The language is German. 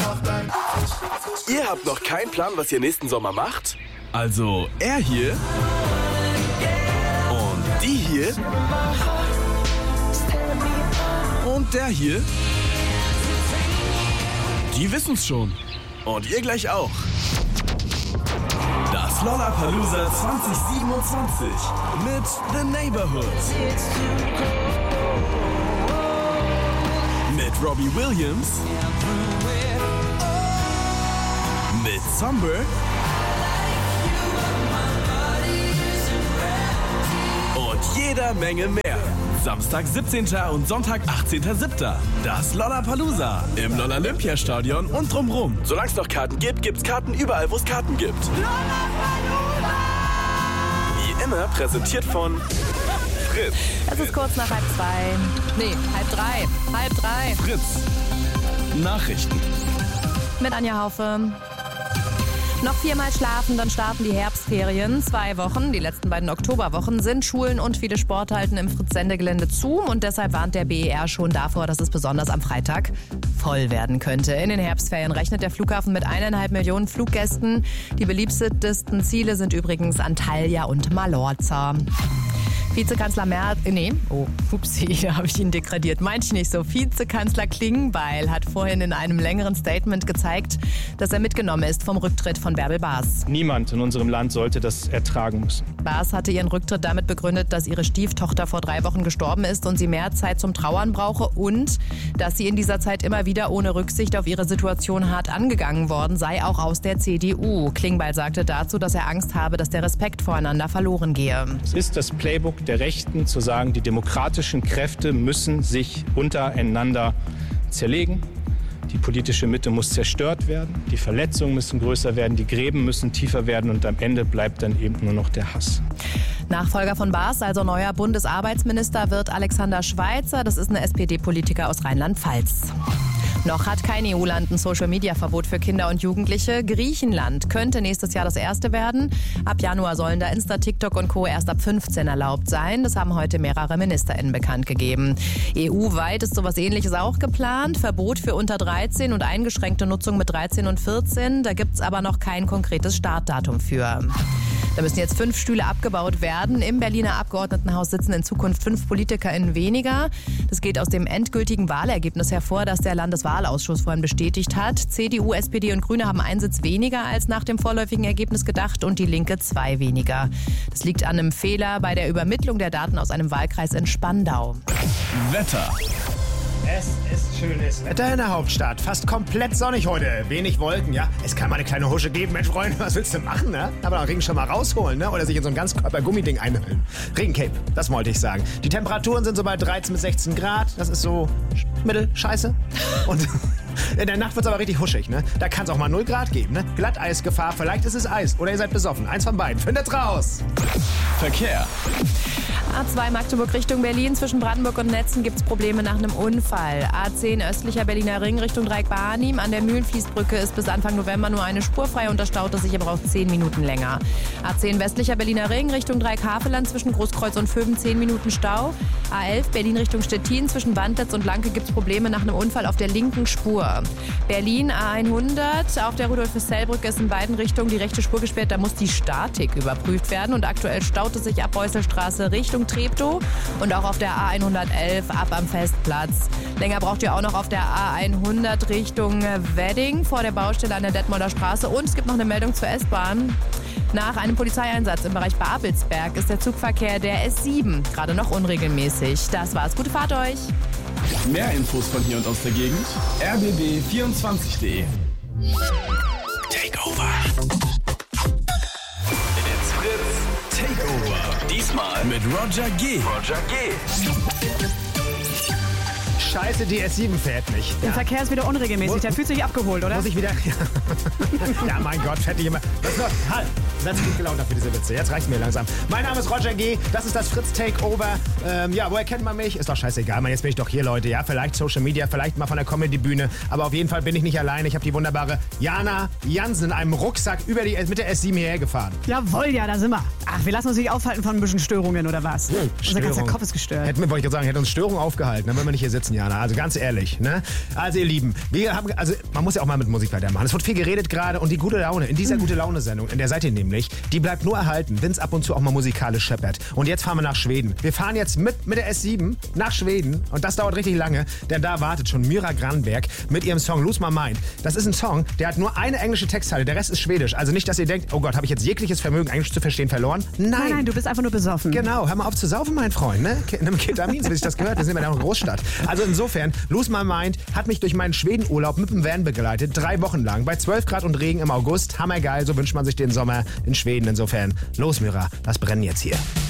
Ihr habt noch keinen Plan, was ihr nächsten Sommer macht? Also er hier und die hier und der hier, die wissen's schon. Und ihr gleich auch. Das Lollapalooza 2027 mit The Neighborhood. Mit Robbie Williams. Mit Somber. Und jeder Menge mehr. Samstag 17. und Sonntag 18.07. Das Lollapalooza im Lollapalooza-Stadion und drumrum. Solange es noch Karten gibt, gibt's Karten überall, wo es Karten gibt. Lollapalooza! Wie immer präsentiert von Fritz. Es ist kurz nach 2:30. Nee, 2:30. Fritz. Nachrichten. Mit Anja Haufe. Noch 4-mal schlafen, dann starten die Herbstferien. 2 Wochen, die letzten beiden Oktoberwochen, sind Schulen und viele Sporthallen im Fritz-Sendegelände zu. Und deshalb warnt der BER schon davor, dass es besonders am Freitag voll werden könnte. In den Herbstferien rechnet der Flughafen mit 1,5 Millionen Fluggästen. Die beliebtesten Ziele sind übrigens Antalya und Mallorca. Vizekanzler Merz, da habe ich ihn degradiert, meinte ich nicht so. Vizekanzler Klingbeil hat vorhin in einem längeren Statement gezeigt, dass er mitgenommen ist vom Rücktritt von Bärbel Baas. Niemand in unserem Land sollte das ertragen müssen. Baas hatte ihren Rücktritt damit begründet, dass ihre Stieftochter vor 3 Wochen gestorben ist und sie mehr Zeit zum Trauern brauche und dass sie in dieser Zeit immer wieder ohne Rücksicht auf ihre Situation hart angegangen worden sei, auch aus der CDU. Klingbeil sagte dazu, dass er Angst habe, dass der Respekt voreinander verloren gehe. Es ist das Playbook der Rechten, zu sagen, die demokratischen Kräfte müssen sich untereinander zerlegen. Die politische Mitte muss zerstört werden, die Verletzungen müssen größer werden, die Gräben müssen tiefer werden und am Ende bleibt dann eben nur noch der Hass. Nachfolger von Baas, also neuer Bundesarbeitsminister, wird Alexander Schweitzer. Das ist ein SPD-Politiker aus Rheinland-Pfalz. Noch hat kein EU-Land ein Social-Media-Verbot für Kinder und Jugendliche. Griechenland könnte nächstes Jahr das erste werden. Ab Januar sollen da Insta, TikTok und Co. erst ab 15 erlaubt sein. Das haben heute mehrere MinisterInnen bekannt gegeben. EU-weit ist sowas Ähnliches auch geplant. Verbot für unter 13 und eingeschränkte Nutzung mit 13 und 14. Da gibt's aber noch kein konkretes Startdatum für. Da müssen jetzt 5 Stühle abgebaut werden. Im Berliner Abgeordnetenhaus sitzen in Zukunft 5 PolitikerInnen weniger. Das geht aus dem endgültigen Wahlergebnis hervor, das der Landeswahlausschuss vorhin bestätigt hat. CDU, SPD und Grüne haben einen Sitz weniger als nach dem vorläufigen Ergebnis gedacht und die Linke 2 weniger. Das liegt an einem Fehler bei der Übermittlung der Daten aus einem Wahlkreis in Spandau. Wetter. Es ist schönes Wetter in der Hauptstadt. Fast komplett sonnig heute. Wenig Wolken, ja. Es kann mal eine kleine Husche geben. Mensch, Freunde, was willst du machen, ne? Aber den Regen schon mal rausholen, ne? Oder sich in so ein Ganzkörper-Gummiding einhüllen. Regencape, das wollte ich sagen. Die Temperaturen sind so bei 13 bis 16 Grad. Das ist so mittelscheiße. Und in der Nacht wird es aber richtig huschig, ne? Da kann es auch mal 0 Grad geben, ne? Glatteisgefahr, vielleicht ist es Eis. Oder ihr seid besoffen. Eins von beiden. Findet's raus. Verkehr. A2 Magdeburg Richtung Berlin. Zwischen Brandenburg und Netzen gibt es Probleme nach einem Unfall. A10 östlicher Berliner Ring Richtung Dreieck Barnim. An der Mühlenfließbrücke ist bis Anfang November nur eine Spur frei und das staute sich aber auch 10 Minuten länger. A10 westlicher Berliner Ring Richtung Dreieck Havelland zwischen Großkreuz und Vöben 10 Minuten Stau. A11 Berlin Richtung Stettin zwischen Wandlitz und Lanke gibt es Probleme nach einem Unfall auf der linken Spur. Berlin A100 auf der Rudolf-Hessel-Brücke ist in beiden Richtungen die rechte Spur gesperrt. Da muss die Statik überprüft werden und aktuell staut es sich ab Beusselstraße Richtung Treptow und auch auf der A111 ab am Festplatz. Länger braucht ihr auch noch auf der A100 Richtung Wedding vor der Baustelle an der Detmolder Straße. Und es gibt noch eine Meldung zur S-Bahn. Nach einem Polizeieinsatz im Bereich Babelsberg ist der Zugverkehr der S7 gerade noch unregelmäßig. Das war's. Gute Fahrt euch. Mehr Infos von hier und aus der Gegend. rbb24.de. Takeover. It's Fritz Takeover. Diesmal mit Roger G. Scheiße, die S7 fährt nicht. Der Verkehr ist wieder unregelmäßig. Der fühlt sich abgeholt, oder? Muss ich wieder... Ja, mein Gott, fährt dich immer... Was ist los? Halt! Seid gut gelaunt für diese Witze. Jetzt reicht's mir langsam. Mein Name ist Roger G. Das ist das Fritz Takeover. Woher kennt man mich? Ist doch scheißegal. Jetzt bin ich doch hier, Leute. Ja, vielleicht Social Media, vielleicht mal von der Comedy-Bühne. Aber auf jeden Fall bin ich nicht allein. Ich habe die wunderbare Jana Jansen in einem Rucksack mit der S7 hierher gefahren. Jawohl, ja, da sind wir. Ach, wir lassen uns nicht aufhalten von ein bisschen Störungen, oder was? Unser ganzer Kopf ist gestört. Wollte ich gerade sagen, hätte uns Störung aufgehalten. Dann wollen wir nicht hier sitzen. Jana. Also ganz ehrlich, ne? Also ihr Lieben, man muss ja auch mal mit Musik weitermachen. Es wird viel geredet gerade und die gute Laune, in dieser Gute-Laune-Sendung, in der seid ihr nämlich, die bleibt nur erhalten, wenn es ab und zu auch mal musikalisch scheppert. Und jetzt fahren wir nach Schweden. Wir fahren jetzt mit der S7 nach Schweden und das dauert richtig lange, denn da wartet schon Myra Granberg mit ihrem Song Lose My Mind. Das ist ein Song, der hat nur eine englische Textzeile, der Rest ist schwedisch. Also nicht, dass ihr denkt, oh Gott, habe ich jetzt jegliches Vermögen, Englisch zu verstehen, verloren? Nein, du bist einfach nur besoffen. Genau, hör mal auf zu saufen, mein Freund, ne? Einem Ketamin, so wie ich das gehört, wir sind in einer Großstadt. Also insofern, Lose My Mind hat mich durch meinen Schwedenurlaub mit dem Van begleitet, 3 Wochen lang, bei 12 Grad und Regen im August. Hammergeil, so wünscht man sich den Sommer in Schweden. Insofern, los Myra, lass brennen jetzt hier.